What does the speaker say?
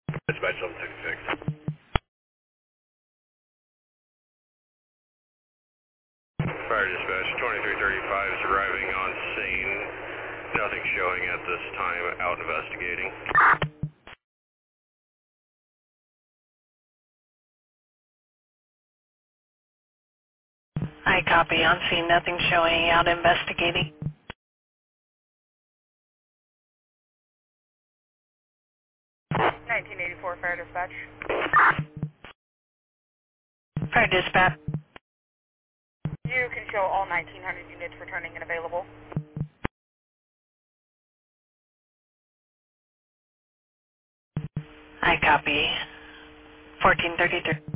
Dispatch 766. Fire dispatch 2335 is arriving on scene. Nothing showing at this time. Out investigating. I copy. On scene. Nothing showing. Out investigating. 1984 Fire Dispatch. Fire dispatch. You can show all 1900 units returning and available. I copy. 1433.